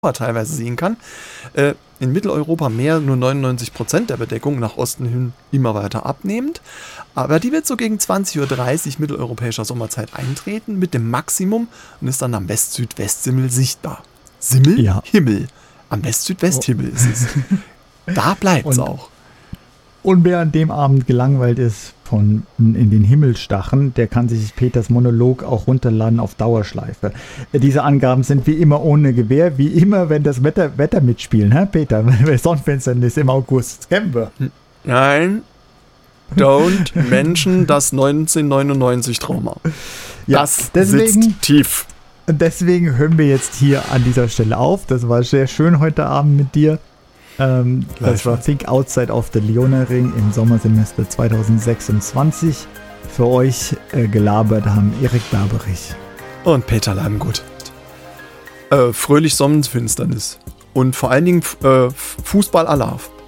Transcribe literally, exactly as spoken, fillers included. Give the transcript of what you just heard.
teilweise sehen kann. Äh, in Mitteleuropa mehr, nur neunundneunzig Prozent der Bedeckung, nach Osten hin immer weiter abnehmend. Aber die wird so gegen zwanzig Uhr dreißig mitteleuropäischer Sommerzeit eintreten mit dem Maximum und ist dann am West-Süd-West-Simmel sichtbar. Simmel? Ja. Himmel. Am West-Süd-West-Himmel ist es. Da bleibt es auch. Und wer an dem Abend gelangweilt ist von in den Himmel stachen, der kann sich Peters Monolog auch runterladen auf Dauerschleife. Diese Angaben sind wie immer ohne Gewähr, wie immer, wenn das Wetter, Wetter mitspielen, hä, Peter? Sonst, wenn es dann ist im August, kennen wir. Nein, don't mention das neunzehnhundertneunundneunzig-Trauma. Ja, das deswegen, sitzt tief. Deswegen hören wir jetzt hier an dieser Stelle auf. Das war sehr schön heute Abend mit dir. Ähm, das war Think Outside of the Leona Ring im Sommersemester zwanzig sechsundzwanzig. Für euch äh, gelabert haben Erik Berberich und Peter Leimgut. Äh, fröhlich Sonnenfinsternis und vor allen Dingen äh, Fußball Alarv.